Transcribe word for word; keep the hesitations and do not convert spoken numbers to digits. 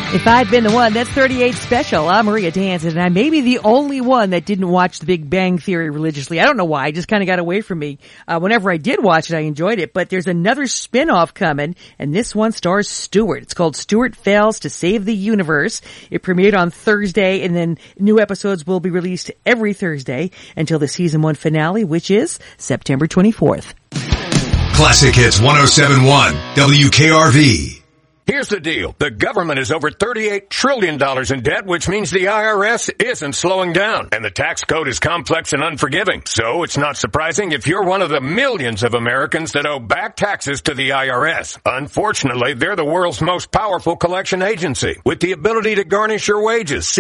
If I'd been the one, that's thirty-eight Special. I'm Maria Danson, and I may be the only one that didn't watch The Big Bang Theory religiously. I don't know why. It just kind of got away from me. Uh, whenever I did watch it, I enjoyed it. But there's another spin-off coming, and this one stars Stewart. It's called Stewart Fails to Save the Universe. It premiered on Thursday, and then new episodes will be released every Thursday until the season one finale, which is September twenty-fourth. Classic Hits one oh seven point one, W K R V. Here's the deal. The government is over thirty-eight trillion dollars in debt, which means the I R S isn't slowing down. And the tax code is complex and unforgiving. So it's not surprising if you're one of the millions of Americans that owe back taxes to the I R S. Unfortunately, they're the world's most powerful collection agency with the ability to garnish your wages.